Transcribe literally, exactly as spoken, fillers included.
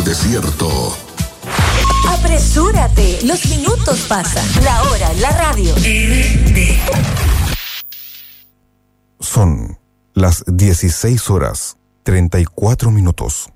del desierto. Apresúrate, los minutos pasan. La hora en la radio. Son las dieciséis horas treinta y cuatro minutos.